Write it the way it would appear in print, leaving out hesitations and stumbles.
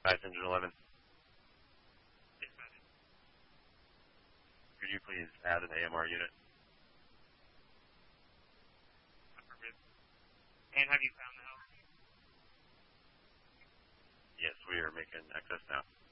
Dispatch Engine 11. Dispatch. Could you please add an AMR unit? Affirmative. And have you found the house? Yes, we are making access now.